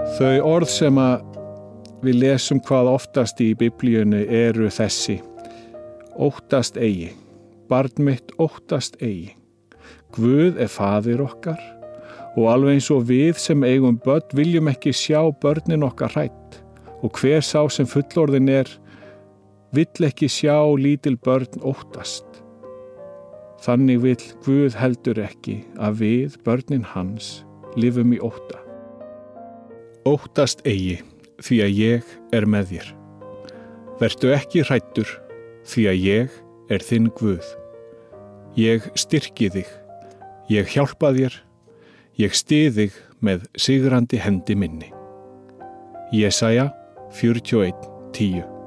Þau orð sem að við lesum hvað oftast í Biblíunni eru þessi: óttast eigi, barn mitt óttast eigi. Guð er faðir okkar og alveg eins og við sem eigum börn viljum ekki sjá börnin okkar hrædd, og hver sá sem fullorðinn vill ekki sjá lítil börn óttast. Þannig vill Guð heldur ekki að við, börnin hans, lifum í ótta. Óttast eigi, því að ég er með þér. Vertu ekki hræddur, því að ég er þinn Guð. Ég styrki þig, ég hjálpa þér, ég styð þig með sigrandi hendi minni. Jesaja 41:10